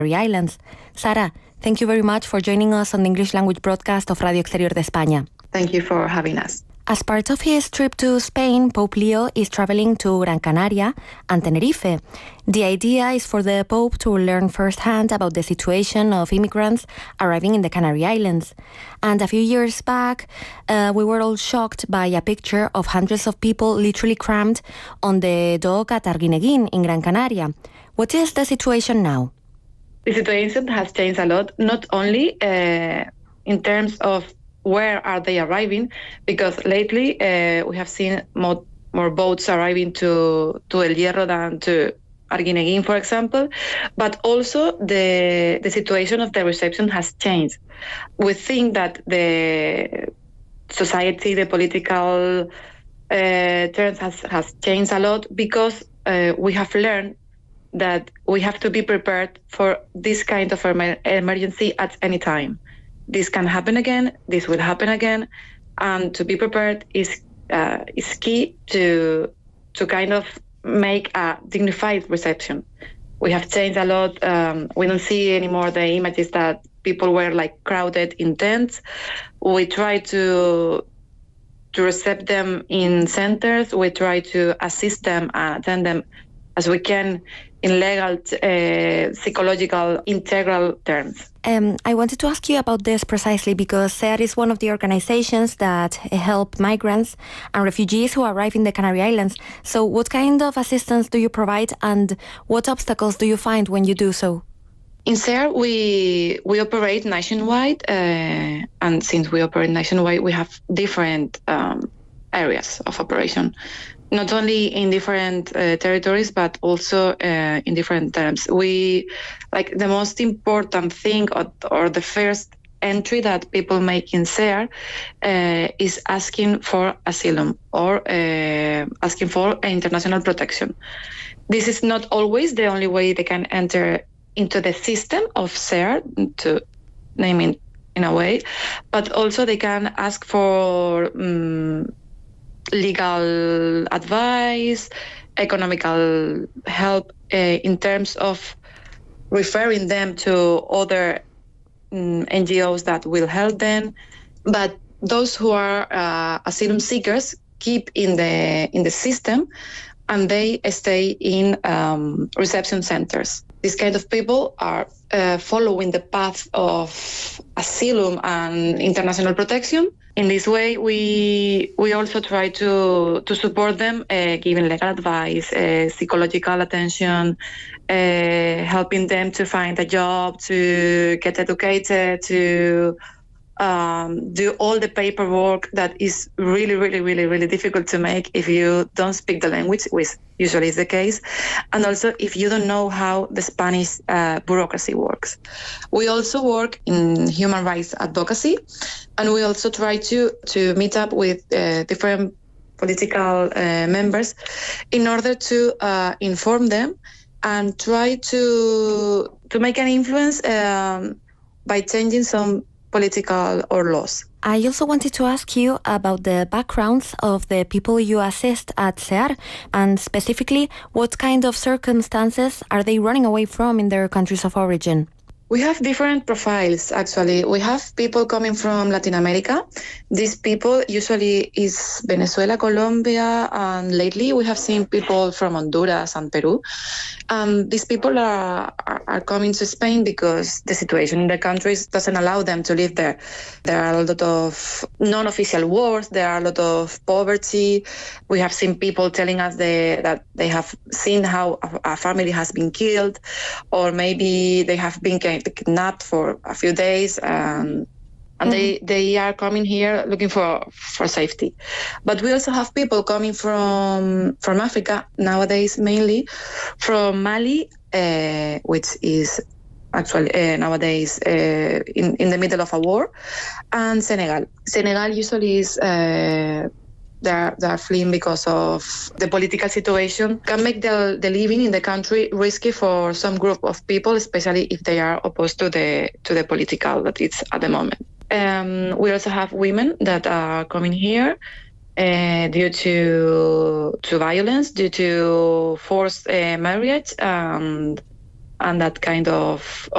Islands. Sara, thank you very much for joining us on the English language broadcast of Radio Exterior de España. Thank you for having us. As part of his trip to Spain, Pope Leo is traveling to Gran Canaria and Tenerife. The idea is for the Pope to learn firsthand about the situation of immigrants arriving in the Canary Islands. And a few years back, we were all shocked by a picture of hundreds of people literally crammed on the dock at Arguineguín in Gran Canaria. What is the situation now? The situation has changed a lot, not only in terms of where are they arriving, because lately we have seen more boats arriving to El Hierro than to Arguineguín, for example, but also the situation of the reception has changed. We think that the society, the political terms has changed a lot because we have learned that we have to be prepared for this kind of emergency at any time. This can happen again, this will happen again, and to be prepared is key to kind of make a dignified reception. We have changed a lot. We don't see anymore the images that people were like crowded in tents. We try to receive them in centers. We try to assist them and attend them as we can in legal, psychological, integral terms. I wanted to ask you about this precisely because SEAR is one of the organizations that help migrants and refugees who arrive in the Canary Islands. So what kind of assistance do you provide and what obstacles do you find when you do so? In SEAR, we operate nationwide, and since we operate nationwide, we have different areas of operation. Not only in different territories, but also in different terms. We like the most important thing or the first entry that people make in SEAR is asking for asylum or asking for international protection. This is not always the only way they can enter into the system of SEAR, to name it in a way, but also they can ask for legal advice, economical help in terms of referring them to other NGOs that will help them. But those who are asylum seekers keep in the system and they stay in reception centers. These kind of people are following the path of asylum and international protection. In this way, we also try to support them, giving legal advice, psychological attention, helping them to find a job, to get educated, to do all the paperwork that is really, really, really, really difficult to make if you don't speak the language, which usually is the case, and also if you don't know how the Spanish bureaucracy works. We also work in human rights advocacy, and we also try to meet up with different political members in order to inform them and try to make an influence by changing some political or laws. I also wanted to ask you about the backgrounds of the people you assist at SEAR, and specifically, what kind of circumstances are they running away from in their countries of origin? We have different profiles, actually. We have people coming from Latin America. These people usually is Venezuela, Colombia, and lately we have seen people from Honduras and Peru. These people are coming to Spain because the situation in the countries doesn't allow them to live there. There are a lot of non-official wars. There are a lot of poverty. We have seen people telling us that they have seen how a family has been killed, or maybe they have been kidnapped for a few days, and they are coming here looking for safety. But we also have people coming from Africa nowadays, mainly from Mali, which is actually nowadays in the middle of a war, and Senegal. Senegal usually is they are fleeing because of the political situation, can make the living in the country risky for some group of people, especially if they are opposed to the political that it's at the moment. We also have women that are coming here due to violence, due to forced marriage, and that kind of